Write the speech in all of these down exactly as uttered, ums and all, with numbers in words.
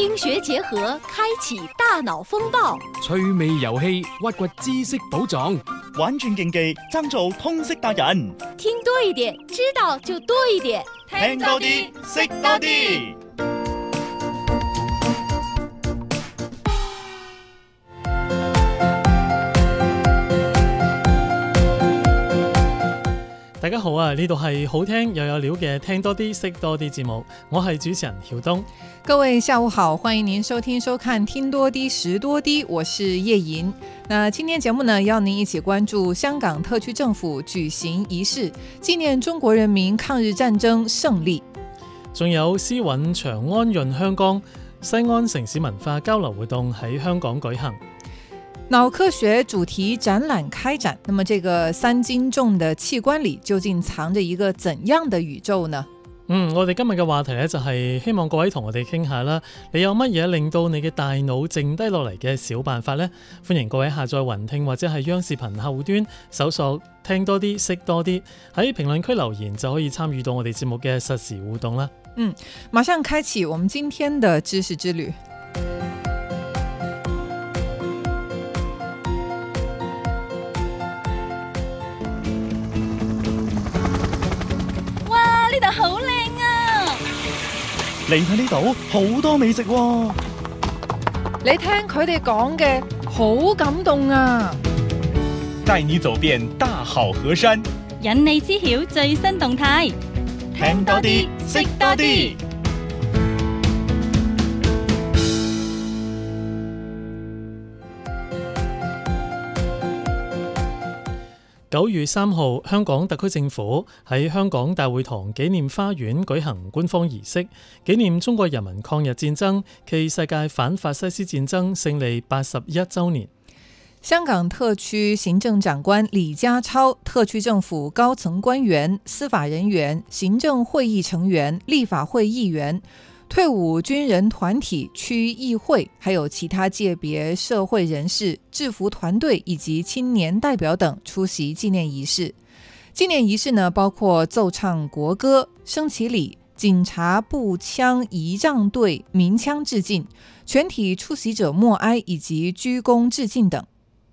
听学结合，开启大脑风暴， 趣味遊戲，挖掘知識寶藏， 玩轉競技，爭做通識達人。 聽多一點，知道就多一點， 聽多啲，識多啲。 大家好啊！呢度係好聽又有料嘅聽多啲識多啲節目，我係主持人曉東。 各位下午好，歡迎您收聽收看聽多啲識多啲，我是葉瑩。那今天節目呢，要您一起關注香港特區政府舉行儀式，紀念中國人民抗日戰爭勝利。 仲有詩韻長安潤香江，西安城市文化交流活動喺香港舉行。 腦科學主題展覽開展，那麼這個三斤重的器官裏究竟藏着一個怎樣的宇宙呢？ 嗯，我哋今日嘅話題咧就係希望各位同我哋傾下啦，你有乜嘢令到你嘅大腦靜低落嚟嘅小辦法呢？歡迎各位下載雲聽或者係央視頻後端搜索聽多啲識多啲，喺評論區留言就可以參與到我哋節目嘅實時互動啦。 嗯，馬上開啟我們今天的知識之旅。 呢度好靚啊！ 嚟睇呢度好多美食喎。 你聽佢哋講嘅好感動啊！ 帶你走遍大好河山， 引你知曉最新動態， 聽多啲，識多啲。 九月三號，香港特區政府喺香港大會堂紀念花園舉行官方儀式，紀念中國人民抗日戰爭暨世界反法西斯戰爭勝利八十一週年。 香港特區行政長官李家超、特區政府高層官員、司法人員、行政會議成員、立法會議員、退伍軍人團體、區議會，還有其他界別社會人士、制服團隊以及青年代表等出席紀念儀式。紀念儀式呢，包括奏唱國歌、升旗禮、警察步槍儀仗隊鳴槍致敬、全體出席者默哀以及鞠躬致敬等。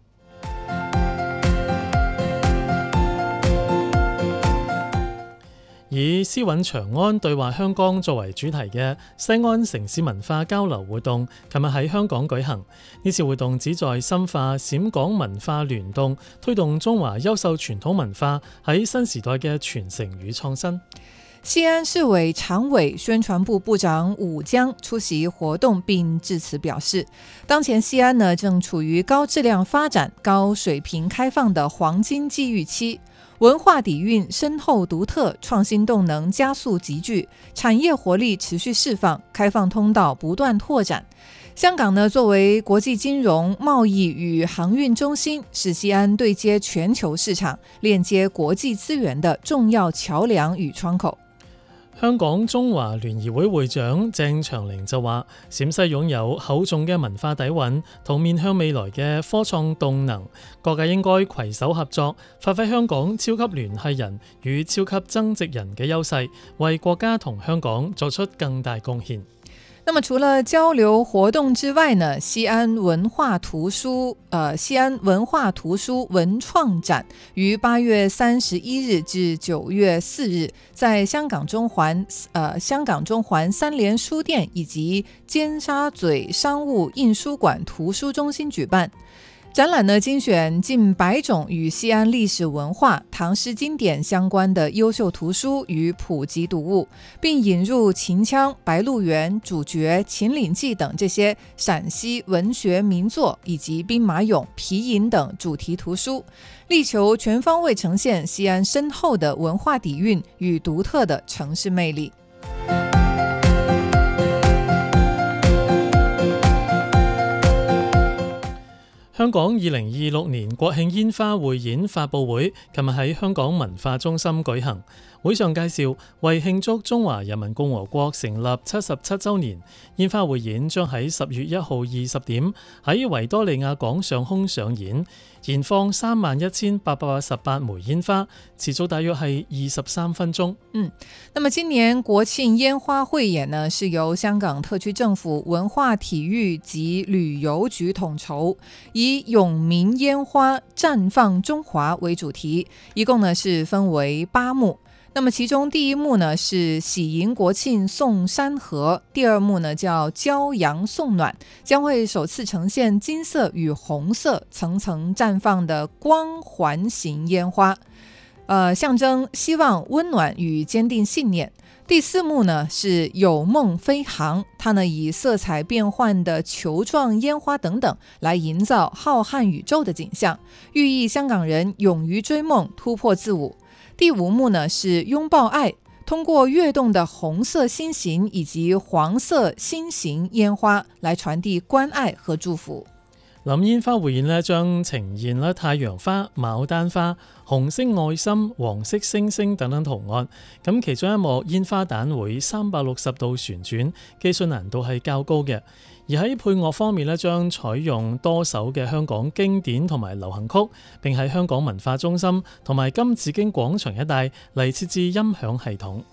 以詩韻長安對話香江作為主題嘅西安城市文化交流活動，琴日喺香港舉行。呢次活動旨在深化冼港文化聯動，推動中華優秀傳統文化喺新時代嘅傳承與創新。 西安市委常委宣傳部部長武江出席活動並致辭表示，當前西安呢正處於高質量發展、高水平開放的黃金機遇期。文化底蘊深厚獨特，創新動能加速集聚，產業活力持續釋放，開放通道不斷拓展。香港呢，作為國際金融、貿易與航運中心，是西安對接全球市場、鏈接國際資源的重要橋樑與窗口。 香港中華聯誼會會長鄭長寧就話，陝西擁有厚重嘅文化底蘊同面向未來嘅科創動能，各界應該攜手合作，發揮香港超級聯繫人與超級增值人嘅優勢，為國家同香港作出更大貢獻。 那麼除了交流活動之外呢，西安文化圖書呃，西安文化圖書文創展於八月三十一日至九月四日，在香港中環呃香港中環三聯書店以及尖沙咀商務印書館圖書中心舉辦。展覽呢精選近百種與西安歷史文化、唐詩經典相關的優秀圖書與普及讀物，並引入秦腔、白鹿原、主角、秦嶺記等這些陝西文學名作，以及兵馬俑、皮影等主題圖書，力求全方位呈現西安深厚的文化底蘊與獨特的城市魅力。 香港二零二六年國慶煙花匯演發佈會琴日喺香港文化中心舉行，會上介紹為慶祝中華人民共和國成立七十七週年，煙花匯演將喺十月一號二十點喺維多利亞港上空上演，燃放三萬一千八百八十八枚煙花，持續大約係二十三分鐘。 嗯，那麼今年國慶煙花匯演呢，是由香港特區政府文化體育及旅遊局統籌，以永明煙花綻放中華為主題，一共呢是分為八幕。那麼其中第一幕呢是喜迎國慶送山河，第二幕呢叫驕陽送暖，將會首次呈現金色與紅色層層綻放的光環形煙花，呃，象徵希望、溫暖與堅定信念。第四幕呢是有夢飛航，它呢以色彩變幻的球狀煙花等等來營造浩瀚宇宙的景象，寓意香港人勇於追夢，突破自我。第五幕呢是擁抱愛，通過躍動的紅色心形以及黃色心形煙花來傳遞關愛和祝福。 林煙花匯演呢將呈現咧太陽花、牡丹花、紅色愛心、黃色星星等等圖案。咁其中一幕煙花彈會三百六十度旋轉，技術難度係較高嘅。而喺配樂方面咧，將採用多首嘅香港經典同埋流行曲，並喺香港文化中心同埋金紫荊廣場一帶嚟設置音響系統。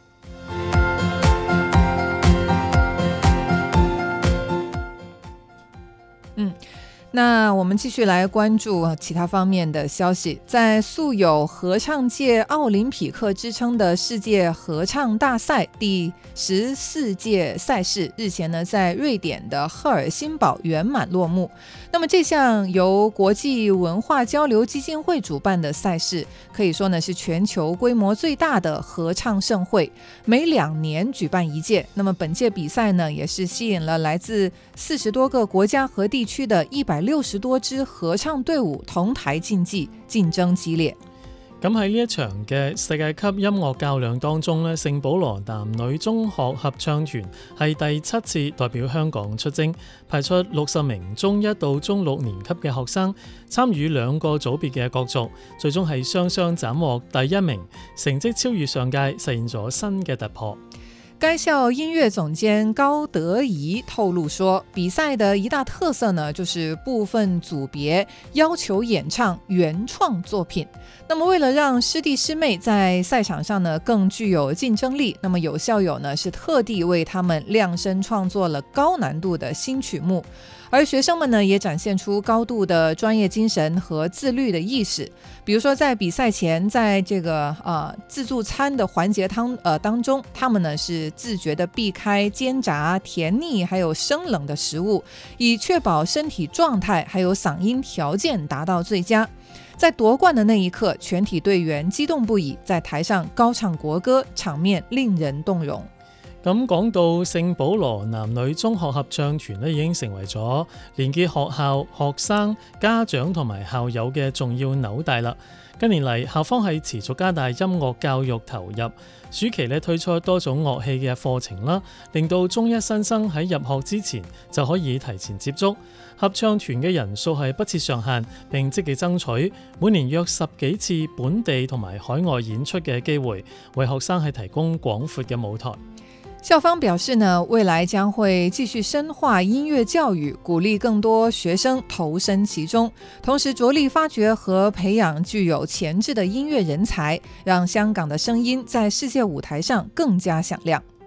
嗯。那我們繼續來關注其他方面的消息。在素有合唱界奧林匹克之稱的世界合唱大賽第十四屆賽事日前呢在瑞典的赫爾辛堡圓滿落幕。那麼這項由國際文化交流基金會主辦的賽事，可以說呢是全球規模最大的合唱盛會，每兩年舉辦一屆。那麼本屆比賽呢也是吸引了來自四十多個國家和地區的一百六十多支合唱隊伍同台競技，競爭激烈。 咁喺呢一場嘅世界級音樂較量當中呢，聖保羅男女中學合唱團係第七次代表香港出征，派出六十名中一到中六年級嘅學生參與兩個組別嘅角逐，最終係雙雙斬獲第一名，成績超越上屆，實現咗新嘅突破。 該校音樂總監高德儀透露說，比賽的一大特色呢，就是部分組別要求演唱原創作品。那麼為了讓師弟師妹在賽場上呢更具有競爭力，那麼有校友呢是特地為他們量身創作了高難度的新曲目。而學生們呢也展現出高度的專業精神和自律的意識。比如說在比賽前，在這個呃自助餐的環節當呃當中，他們呢是自覺的避開煎炸、甜膩還有生冷的食物，以確保身體狀態還有嗓音條件達到最佳。在奪冠的那一刻，全體隊員激動不已，在台上高唱國歌，場面令人動容。 咁講到聖保羅男女中學合唱團咧，已經成為咗連結學校、學生、家長同埋校友嘅重要紐帶啦。近年嚟，校方係持續加大音樂教育投入，暑期咧推出多種樂器嘅課程啦，令到中一新生喺入學之前就可以提前接觸。合唱團嘅人數係不設上限，並積極爭取每年約十幾次本地同埋海外演出嘅機會，為學生係提供廣闊嘅舞台。 校方表示呢，未來將會繼續深化音樂教育，鼓勵更多學生投身其中，同時着力發掘和培養具有潛質的音樂人才，讓香港的聲音在世界舞台上更加響亮。